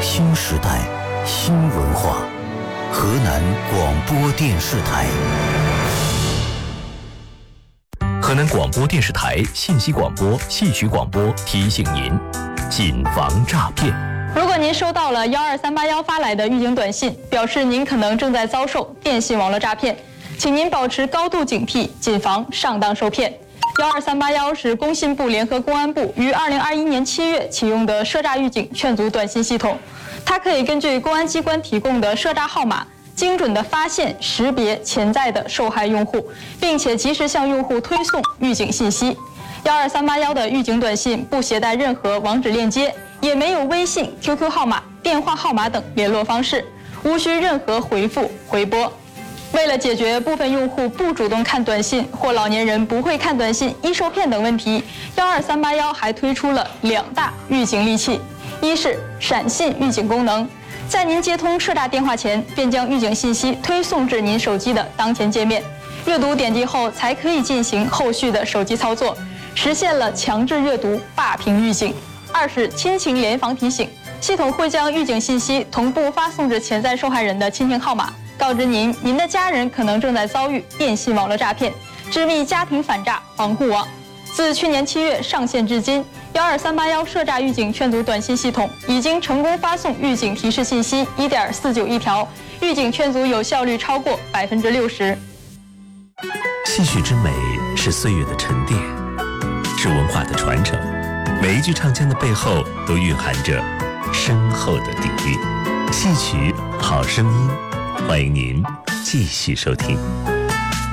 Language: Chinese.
新时代新文化，河南广播电视台。河南广播电视台信息广播、戏曲广播提醒您：谨防诈骗。 如果您收到了12381发来的预警短信，表示您可能正在遭受电信网络诈骗，请您保持高度警惕，谨防上当受骗。12381是工信部联合公安部于2021年7月启用的涉诈预警劝阻短信系统，它可以根据公安机关提供的涉诈号码，精准地发现、识别潜在的受害用户，并且及时向用户推送预警信息。12381的预警短信不携带任何网址链接，也没有微信、QQ 号码、电话号码等联络方式，无需任何回复、回拨。为了解决部分用户不主动看短信或老年人不会看短信易受骗等问题，12381还推出了2大预警利器。一是闪信预警功能，在您接通涉诈电话前，便将预警信息推送至您手机的当前界面，阅读点击后才可以进行后续的手机操作，实现了强制阅读、霸屏预警。二是亲情联防提醒，系统会将预警信息同步发送至潜在受害人的亲情号码，告知您的家人可能正在遭遇电信网络诈骗，致密家庭反诈防护网。自去年7月上线至今，12381涉诈预警劝阻短信系统已经成功发送预警提示信息1.49亿条，预警劝阻有效率超过60%。 戏曲之美是岁月的沉淀，是文化的传承，每一句唱腔的背后都蕴含着深厚的底蕴。戏曲好声音，欢迎您继续收听。